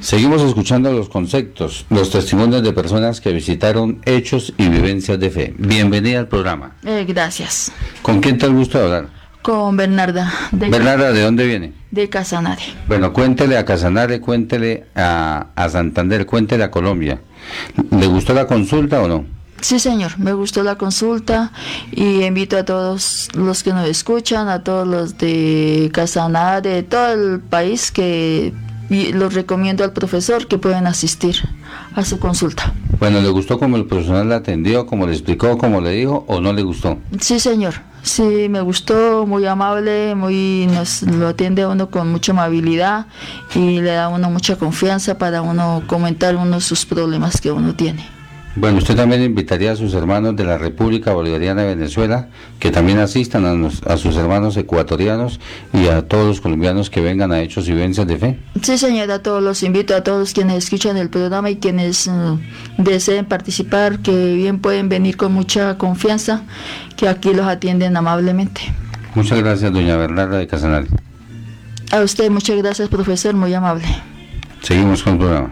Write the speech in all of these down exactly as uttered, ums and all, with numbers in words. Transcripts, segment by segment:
Seguimos escuchando los conceptos, los testimonios de personas que visitaron hechos y vivencias de fe. Bienvenida al programa. Eh, gracias. ¿Con quién te el gusto de hablar? Con Bernarda. De Bernarda, ¿de dónde viene? De Casanare. Bueno, cuéntele a Casanare, cuéntele a, a Santander, cuéntele a Colombia. ¿Le gustó la consulta o no? Sí, señor, me gustó la consulta y invito a todos los que nos escuchan, a todos los de Casanare, de todo el país, que y los recomiendo al profesor que pueden asistir a su consulta. Bueno, ¿le gustó cómo el profesional la atendió, cómo le explicó, cómo le dijo, o no le gustó? Sí, señor, sí, me gustó, muy amable, muy nos lo atiende a uno con mucha amabilidad y le da a uno mucha confianza para uno comentar uno sus problemas que uno tiene. Bueno, usted también invitaría a sus hermanos de la República Bolivariana de Venezuela que también asistan a, nos, a sus hermanos ecuatorianos y a todos los colombianos que vengan a Hechos y Vivencias de Fe. Sí, señora, a todos los invito, a todos quienes escuchan el programa y quienes uh, deseen participar, que bien pueden venir con mucha confianza, que aquí los atienden amablemente. Muchas gracias, doña Bernarda de Casanare. A usted, muchas gracias, profesor, muy amable. Seguimos con el programa.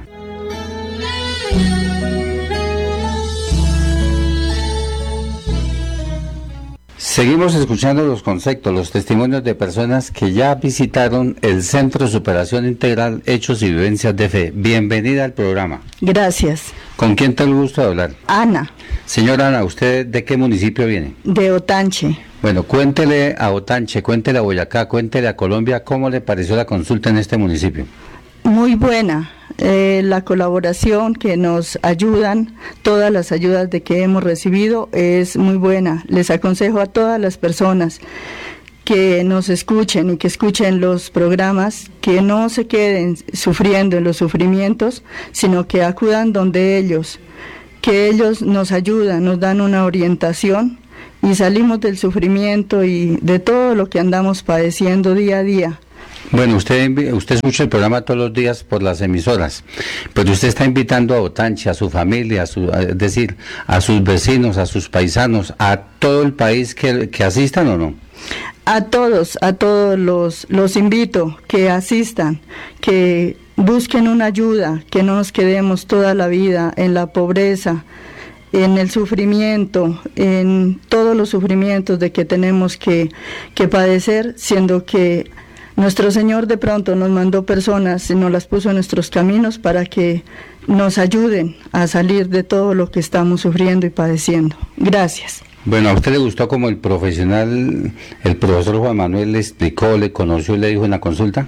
Seguimos escuchando los conceptos, los testimonios de personas que ya visitaron el Centro de Superación Integral Hechos y Vivencias de Fe. Bienvenida al programa. Gracias. ¿Con quién te el gusto de hablar? Ana. Señora Ana, ¿usted de qué municipio viene? De Otanche. Bueno, cuéntele a Otanche, cuéntele a Boyacá, cuéntele a Colombia, ¿cómo le pareció la consulta en este municipio? Muy buena. Eh, la colaboración que nos ayudan, todas las ayudas de que hemos recibido es muy buena. Les aconsejo a todas las personas que nos escuchen y que escuchen los programas, que no se queden sufriendo en los sufrimientos, sino que acudan donde ellos, que ellos nos ayudan, nos dan una orientación y salimos del sufrimiento y de todo lo que andamos padeciendo día a día. Bueno, usted usted escucha el programa todos los días por las emisoras, pero usted está invitando a Otanche, a su familia, a su, a, es decir, a sus vecinos, a sus paisanos, a todo el país que, que asistan o no. A todos, a todos los, los invito que asistan, que busquen una ayuda, que no nos quedemos toda la vida en la pobreza, en el sufrimiento, en todos los sufrimientos de que tenemos que, que padecer, siendo que nuestro Señor de pronto nos mandó personas y nos las puso en nuestros caminos para que nos ayuden a salir de todo lo que estamos sufriendo y padeciendo. Gracias. Bueno, ¿a usted le gustó como el profesional, el profesor Juan Manuel le explicó, le conoció y le dijo en la consulta?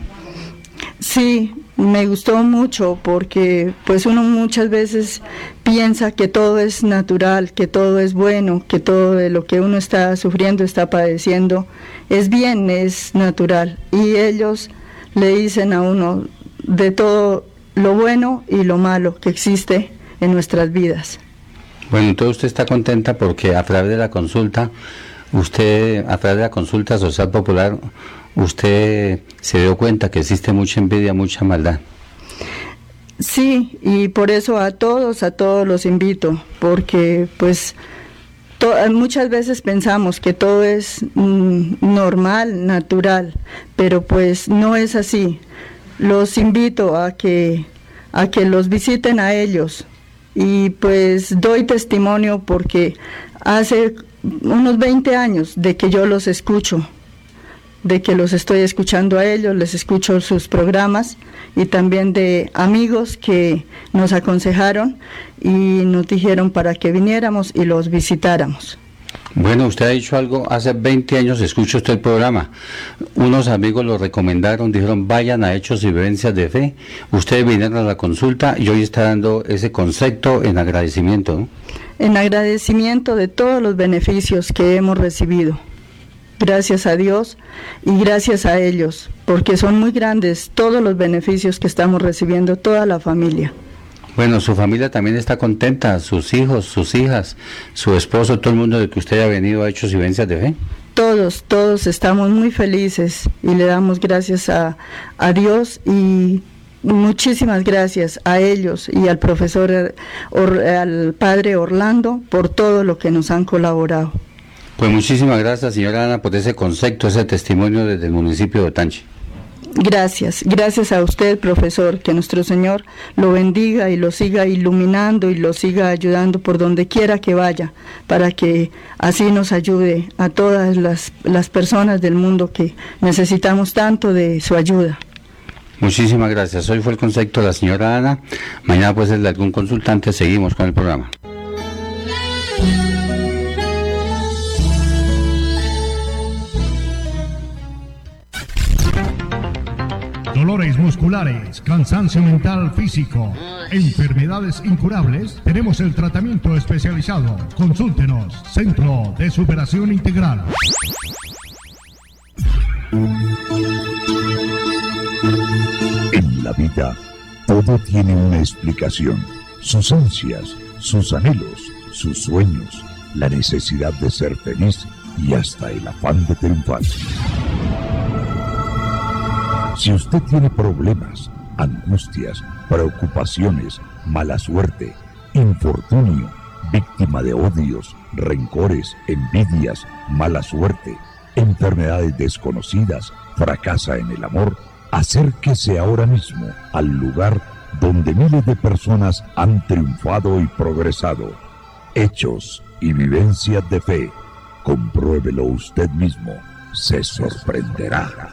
Sí, me gustó mucho porque pues uno muchas veces piensa que todo es natural, que todo es bueno, que todo de lo que uno está sufriendo, está padeciendo, es bien, es natural. Y ellos le dicen a uno de todo lo bueno y lo malo que existe en nuestras vidas. Bueno, entonces usted está contenta porque a través de la consulta, usted, a través de la consulta social popular, usted se dio cuenta que existe mucha envidia, mucha maldad. Sí, y por eso a todos, a todos los invito, porque pues to- muchas veces pensamos que todo es mm, normal, natural, pero pues no es así. Los invito a que, a que los visiten a ellos. Y pues doy testimonio porque hace unos veinte años de que yo los escucho, de que los estoy escuchando a ellos, les escucho sus programas y también de amigos que nos aconsejaron y nos dijeron para que viniéramos y los visitáramos. Bueno, usted ha dicho algo, hace veinte años escucho usted el programa, unos amigos lo recomendaron, dijeron vayan a Hechos y Vivencias de Fe, ustedes vinieron a la consulta y hoy está dando ese concepto en agradecimiento, ¿no? En agradecimiento de todos los beneficios que hemos recibido, gracias a Dios y gracias a ellos, porque son muy grandes todos los beneficios que estamos recibiendo toda la familia. Bueno, su familia también está contenta, sus hijos, sus hijas, su esposo, todo el mundo de que usted ha venido a Hechos y Vivencias de Fe. Todos, todos estamos muy felices y le damos gracias a, a Dios y muchísimas gracias a ellos y al profesor, or, al padre Orlando por todo lo que nos han colaborado. Pues muchísimas gracias, señora Ana, por ese concepto, ese testimonio desde el municipio de Otanche. Gracias, gracias a usted, profesor, que nuestro Señor lo bendiga y lo siga iluminando y lo siga ayudando por donde quiera que vaya, para que así nos ayude a todas las, las personas del mundo que necesitamos tanto de su ayuda. Muchísimas gracias. Hoy fue el concepto de la señora Ana. Mañana pues el de algún consultante. Seguimos con el programa. Dolores musculares, cansancio mental físico, enfermedades incurables, tenemos el tratamiento especializado. Consúltenos, Centro de Superación Integral. En la vida, todo tiene una explicación. Sus ansias, sus anhelos, sus sueños, la necesidad de ser feliz y hasta el afán de triunfar. Si usted tiene problemas, angustias, preocupaciones, mala suerte, infortunio, víctima de odios, rencores, envidias, mala suerte, enfermedades desconocidas, fracasa en el amor, acérquese ahora mismo al lugar donde miles de personas han triunfado y progresado. Hechos y vivencias de fe. Compruébelo usted mismo. Se sorprenderá.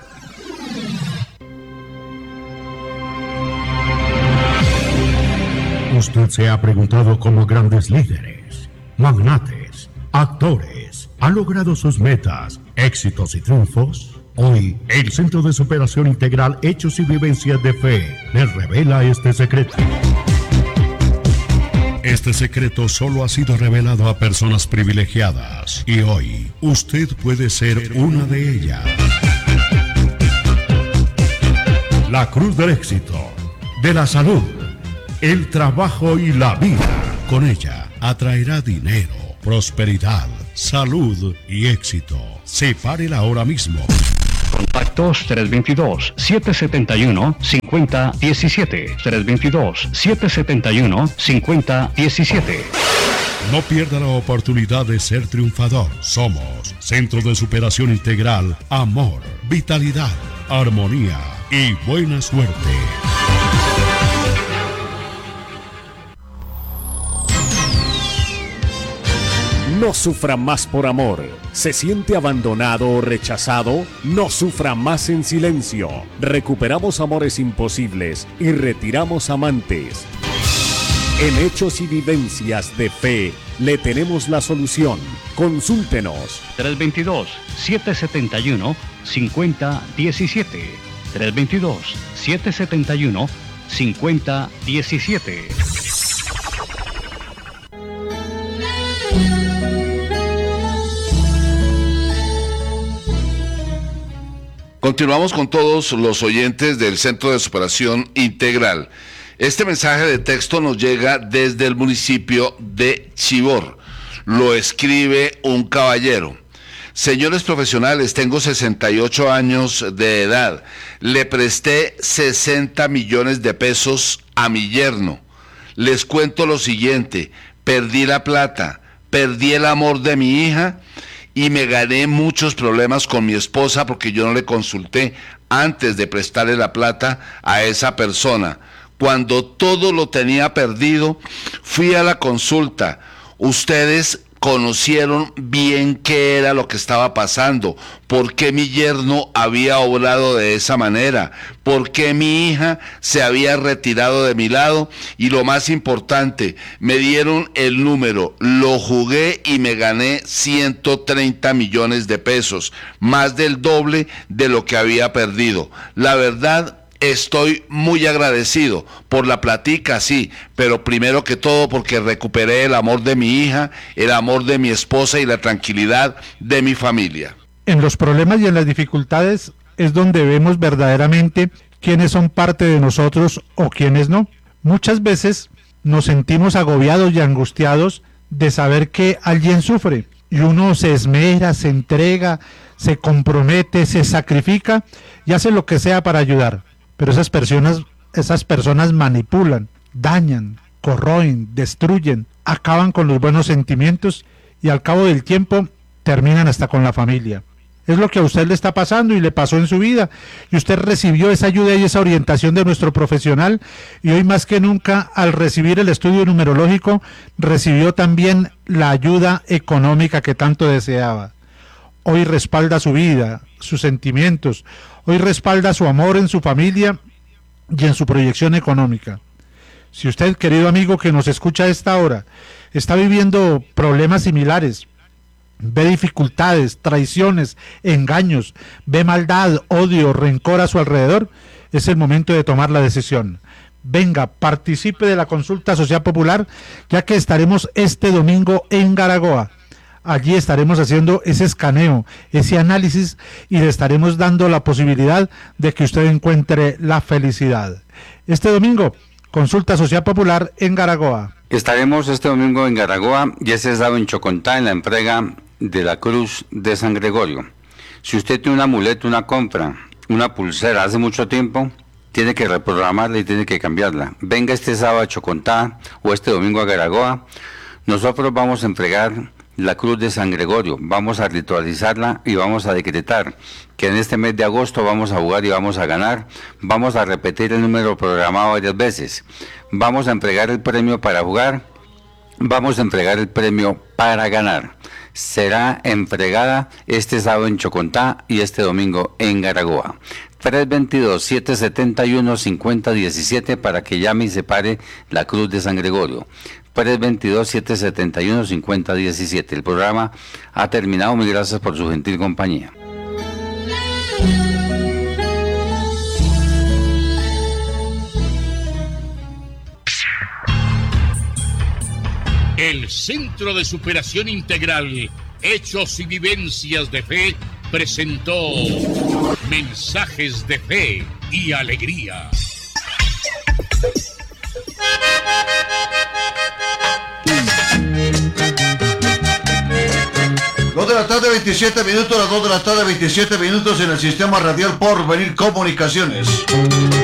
Usted se ha preguntado cómo grandes líderes, magnates, actores han logrado sus metas, éxitos y triunfos. Hoy, el Centro de Superación Integral Hechos y Vivencias de Fe les revela este secreto. Este secreto solo ha sido revelado a personas privilegiadas y hoy usted puede ser una de ellas. La cruz del éxito, de la salud, el trabajo y la vida. Con ella atraerá dinero, prosperidad, salud y éxito. Sepárela ahora mismo. Contactos tres dos dos, siete siete uno, cinco cero uno siete, tres dos dos, siete siete uno, cinco cero uno siete. No pierda la oportunidad de ser triunfador. Somos Centro de Superación Integral, amor, vitalidad, armonía y buena suerte. No sufra más por amor. ¿Se siente abandonado o rechazado? No sufra más en silencio. Recuperamos amores imposibles y retiramos amantes. En Hechos y Vivencias de Fe le tenemos la solución. Consúltenos. tres dos dos, siete siete uno, cinco cero uno siete. tres dos dos, siete siete uno, cinco cero uno siete. Continuamos con todos los oyentes del Centro de Superación Integral. Este mensaje de texto nos llega desde el municipio de Chivor. Lo escribe un caballero. Señores profesionales, tengo sesenta y ocho años de edad. Le presté sesenta millones de pesos a mi yerno. Les cuento lo siguiente: perdí la plata, perdí el amor de mi hija y me gané muchos problemas con mi esposa porque yo no le consulté antes de prestarle la plata a esa persona. Cuando todo lo tenía perdido, fui a la consulta. Ustedes conocieron bien qué era lo que estaba pasando, por qué mi yerno había obrado de esa manera, por qué mi hija se había retirado de mi lado y lo más importante, me dieron el número, lo jugué y me gané ciento treinta millones de pesos, más del doble de lo que había perdido. La verdad, estoy muy agradecido por la platica, sí, pero primero que todo porque recuperé el amor de mi hija, el amor de mi esposa y la tranquilidad de mi familia. En los problemas y en las dificultades es donde vemos verdaderamente quiénes son parte de nosotros o quiénes no. Muchas veces nos sentimos agobiados y angustiados de saber que alguien sufre y uno se esmera, se entrega, se compromete, se sacrifica y hace lo que sea para ayudar. Pero esas personas, esas personas manipulan, dañan, corroen, destruyen, acaban con los buenos sentimientos y al cabo del tiempo terminan hasta con la familia. Es lo que a usted le está pasando y le pasó en su vida. Y usted recibió esa ayuda y esa orientación de nuestro profesional. Y hoy más que nunca, al recibir el estudio numerológico, recibió también la ayuda económica que tanto deseaba. Hoy respalda su vida, sus sentimientos. Hoy respalda su amor en su familia y en su proyección económica. Si usted, querido amigo que nos escucha a esta hora, está viviendo problemas similares, ve dificultades, traiciones, engaños, ve maldad, odio, rencor a su alrededor, es el momento de tomar la decisión. Venga, participe de la consulta social popular, ya que estaremos este domingo en Garagoa. Allí estaremos haciendo ese escaneo, ese análisis, y le estaremos dando la posibilidad de que usted encuentre la felicidad. Este domingo, consulta social popular en Garagoa. Estaremos este domingo en Garagoa y ese sábado en Chocontá en la entrega de la Cruz de San Gregorio. Si usted tiene un amuleto, una compra, una pulsera hace mucho tiempo, tiene que reprogramarla y tiene que cambiarla. Venga este sábado a Chocontá o este domingo a Garagoa. Nosotros vamos a entregar la Cruz de San Gregorio, vamos a ritualizarla y vamos a decretar que en este mes de agosto vamos a jugar y vamos a ganar. Vamos a repetir el número programado varias veces. Vamos a entregar el premio para jugar, vamos a entregar el premio para ganar. Será entregada este sábado en Chocontá y este domingo en Garagoa. tres dos dos, siete siete uno, cinco cero uno siete para que llame y separe la Cruz de San Gregorio. tres dos dos, siete siete uno, cinco cero uno siete. El programa ha terminado. Muy gracias por su gentil compañía. El Centro de Superación Integral, Hechos y Vivencias de Fe, presentó Mensajes de Fe y Alegría. dos de la tarde, veintisiete minutos, las dos de la tarde, veintisiete minutos en el sistema radial Porvenir Comunicaciones.